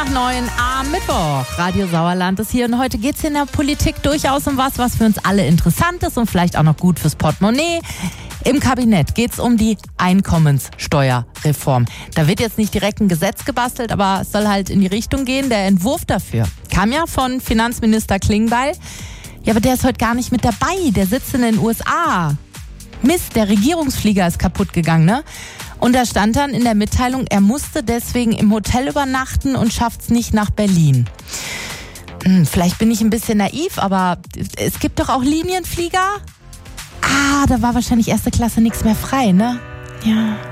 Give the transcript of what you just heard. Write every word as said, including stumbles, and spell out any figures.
nach neun am Mittwoch. Radio Sauerland ist hier und heute geht es in der Politik durchaus um was, was für uns alle interessant ist und vielleicht auch noch gut fürs Portemonnaie. Im Kabinett geht es um die Einkommenssteuerreform. Da wird jetzt nicht direkt ein Gesetz gebastelt, aber es soll halt in die Richtung gehen. Der Entwurf dafür kam ja von Finanzminister Klingbeil. Ja, aber der ist heute gar nicht mit dabei. Der sitzt in den U S A. Mist, der Regierungsflieger ist kaputt gegangen, ne? Und da stand dann in der Mitteilung, er musste deswegen im Hotel übernachten und schafft's nicht nach Berlin. Hm, vielleicht bin ich ein bisschen naiv, aber es gibt doch auch Linienflieger? Ah, da war wahrscheinlich erste Klasse nichts mehr frei, ne? Ja.